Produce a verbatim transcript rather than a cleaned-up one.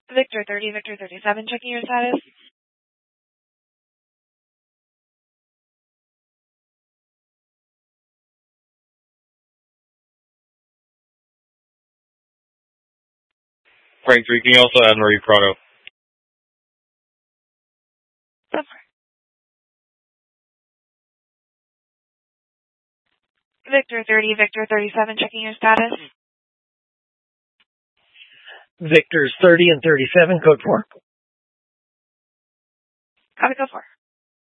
Victor thirty, Victor thirty-seven, checking your status. Frank three, can you also add Marie Prado? Victor thirty, Victor thirty-seven, checking your status. Victor's thirty and thirty-seven, code four. Copy, code four.